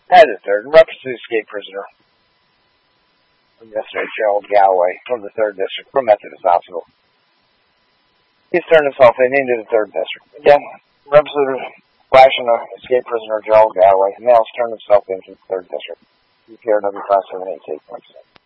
As a third, in reference to the escape prisoner from yesterday, Gerald Galloway from the 3rd District from Methodist Hospital. He's turned himself into the 3rd District. Again, in reference to the flashing of escape prisoner Gerald Galloway, now has turned himself into the 3rd District. PRW Class 788.6.